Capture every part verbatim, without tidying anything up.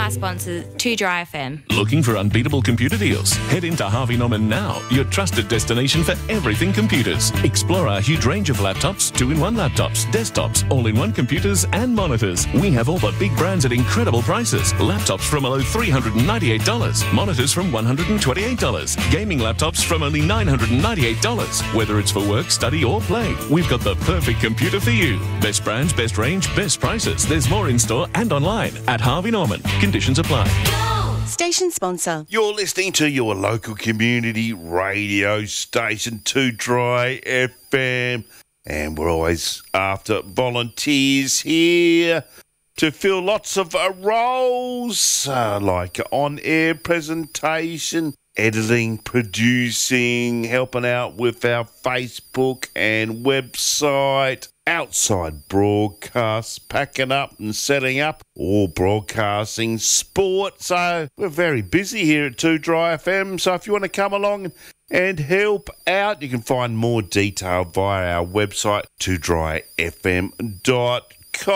our sponsor, two Dry F M. Looking for unbeatable computer deals? Head into Harvey Norman now, your trusted destination for everything computers. Explore our huge range of laptops, two-in-one laptops, desktops, all-in-one computers and monitors. We have all the big brands at incredible prices. Laptops from below three hundred ninety-eight dollars, monitors from one hundred twenty-eight dollars, gaming laptops from only nine hundred ninety-eight dollars. Whether it's for work, study or play, we've got the perfect computer for you. Best brands, best range, best prices. There's more in store and online at Harvey Norman. Conditions apply. Station sponsor. You're listening to your local community radio station, two Dry F M. And we're always after volunteers here to fill lots of uh, roles, uh, like on-air presentation, editing, producing, helping out with our Facebook and website, outside broadcasts, packing up and setting up, or broadcasting sport. So we're very busy here at two Dry F M. So if you want to come along and help out, you can find more detail via our website, two dry f m dot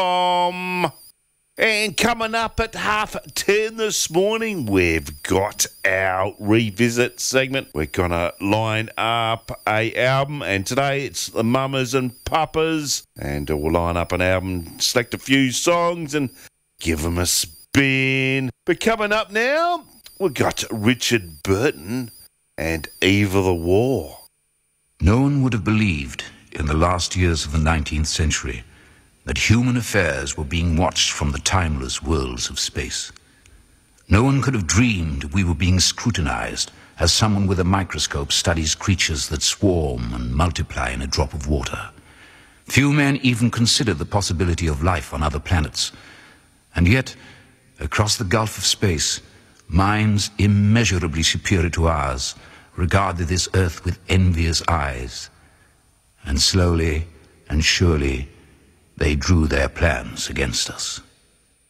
com. And coming up at half ten this morning, we've got our revisit segment. We're going to line up a album, and today it's the Mamas and Papas, and we'll line up an album, select a few songs and give them a spin. But coming up now, we've got Richard Burton and Eve of the War. No one would have believed in the last years of the nineteenth century that human affairs were being watched from the timeless worlds of space. No one could have dreamed we were being scrutinized as someone with a microscope studies creatures that swarm and multiply in a drop of water. Few men even considered the possibility of life on other planets. And yet, across the gulf of space, minds immeasurably superior to ours regarded this earth with envious eyes. And slowly and surely, they drew their plans against us.